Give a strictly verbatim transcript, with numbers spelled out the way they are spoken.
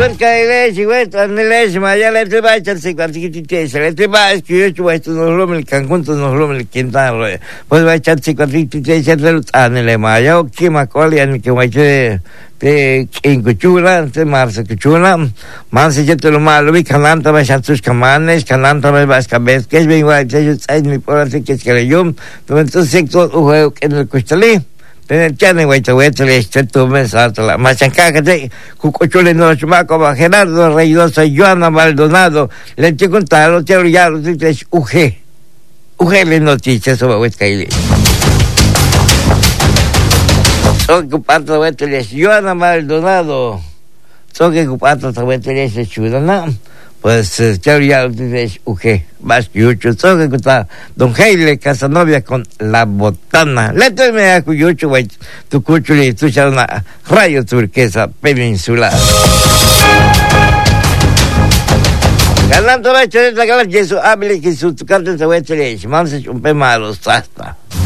Porque leche, güey, tan leche, ma ya le treba echar se cuanto que te se le treba es que yo chuo esto no lo me el conjunto no lo me el quintal. Pues va a echar se cuanto que te se le anele ma ya o que ma colian que va a echar te en cuchula, te marse cuchula, man se jette lo malo vi cananta va a sus camanes, cananta va a cabez, que es bien va a echar es mi por así que es que yo, entonces sector o juego en el costalí. Tener chane güey te voy a traer este tu mensaje la machanca que cucuchule no chumaco va Gerardo Reynosa Joana Maldonado le te contar lo te ya lo te uge uge le noticias sobre güey que son que parto güey te Joana Maldonado son que cupato te voy a traer ese chudana pues te ya lo te uge más que yucho son que contar don Heile Casanovia con la botana le te me a cuyucho güey tu cuchuli tu una rayo turquesa peninsular ganando la choreta que la Jesús hable que su carta se va a echar man se chumpe malos hasta